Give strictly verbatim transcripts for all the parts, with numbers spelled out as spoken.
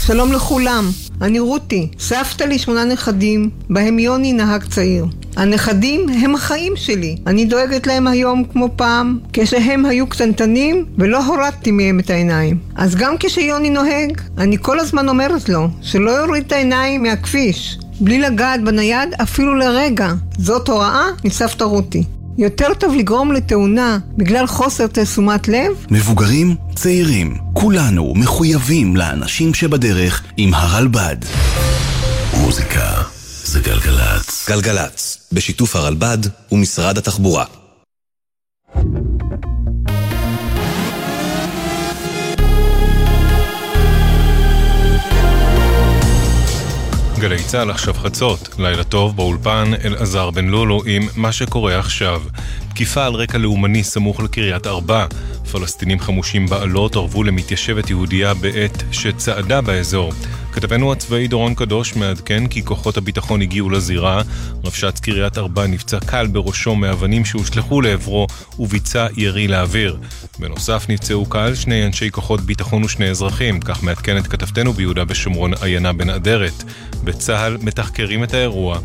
שלום לכולם, אני רותי, סבתא לי שמונה נכדים, בהם יוני נהג צעיר. הנכדים הם החיים שלי, אני דואגת להם היום כמו פעם, כשהם היו קטנטנים ולא הורדתי מהם את העיניים. אז גם כשיוני נוהג, אני כל הזמן אומרת לו שלא יוריד את העיניים מהכביש, בלי לגעת בנייד אפילו לרגע. זאת הוראה מסבתא רותי. יותר טוב לגרום לתאונה בגלל חוסר תשומת לב. מבוגרים, צעירים, כולנו מחויבים לאנשים שבדרך עם הרלב"ד. מוזיקה זה גלגלץ. גלגלץ, בשיתוף הרלב"ד ומשרד התחבורה. גלי צהל עכשיו חצות, לילה טוב באולפן אלעזר בן לולו עם מה שקורה עכשיו. תקיפה על רקע לאומני סמוך לקריית ארבע. פלסטינים חמושים בעלות ערבו למתיישבת יהודייה בעת שצעדה באזור. כתבנו הצבאי דורון קדוש מעדכן כי כוחות הביטחון הגיעו לזירה. רבש"ץ קריית ארבע נפצע קל בראשו מאבנים שהושלחו לעברו וביצע ירי לאוויר. בנוסף נפצעו קל שני אנשי כוחות ביטחון ושני אזרחים, כך מעדכנת כתבתנו ביהודה ושומרון עיינה בן אדרת. בצהל מתחקרים את האירוע.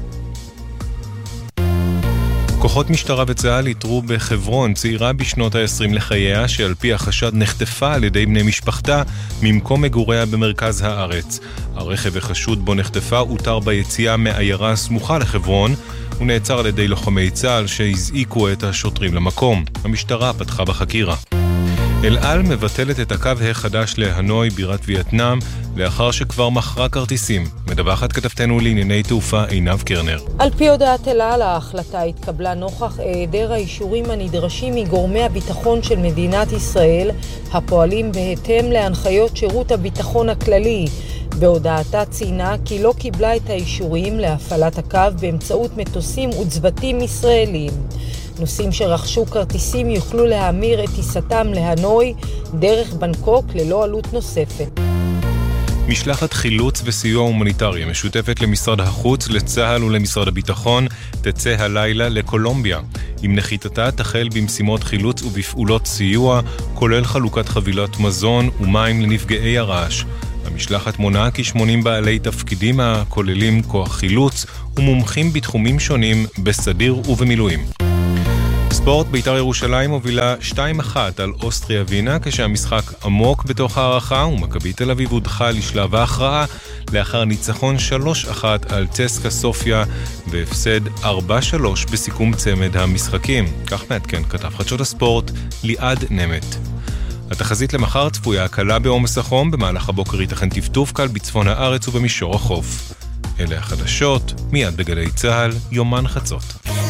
כוחות משטרה וצה"ל איתרו בחברון צעירה בשנות ה-עשרים לחייה שעל פי החשד נחטפה על ידי בני משפחתה ממקום מגוריה במרכז הארץ. הרכב החשוד בו נחטפה הותר ביציאה מעיירה הסמוכה לחברון ונעצר על ידי לוחמי צה"ל שהזעיקו את השוטרים למקום. המשטרה פתחה בחקירה. אל על מבטלת את הקו החדש להנוי בירת וייטנאם לאחר שכבר מכרה כרטיסים. מדווחת כתבתנו לענייני תעופה עינב קרנר. על פי הודעת אל על, ההחלטה התקבלה נוכח היעדר האישורים הנדרשים מגורמי הביטחון של מדינת ישראל הפועלים בהתאם להנחיות שירות הביטחון הכללי. בהודעתה ציינה כי לא קיבלה את האישורים להפעלת הקו באמצעות מטוסים וצוותים ישראלים. נוסעים שרכשו כרטיסים יוכלו להמיר את טיסתם להנוי דרך בנקוק ללא עלות נוספת. משלחת חילוץ וסיוע הומניטרי משותפת למשרד החוץ, לצה"ל ולמשרד הביטחון תצא הלילה לקולומביה. עם נחיתתה תחל במשימות חילוץ ובפעולות סיוע, כולל חלוקת חבילות מזון ומים לנפגעי הרעש. המשלחת מונה כ-שמונים בעלי תפקידים הכוללים כוח חילוץ ומומחים בתחומים שונים בסדיר ובמילואים. ספורט, בית"ר ירושלים הובילה שתיים אחת על אוסטריה וינה כשהמשחק עמוק בתוך הערכה ומכבי תל אביב הודחה לשלב ההכרעה לאחר ניצחון שלוש אחת על צסקה סופיה והפסד ארבע שלוש בסיכום צמד המשחקים. כך מעדכן כתב חדשות הספורט ליעד נמת. התחזית למחר צפויה הקלה בעומס החום, במהלך הבוקר ייתכן טפטוף קל בצפון הארץ ובמישור החוף. אלה החדשות, מיד בגלי צהל, יומן חצות.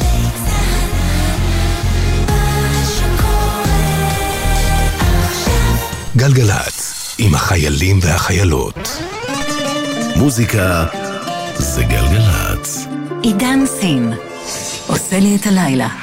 גלגלץ, עם החיילים והחיילות. מוזיקה זה גלגלץ. עידן סין עושה לי את הלילה.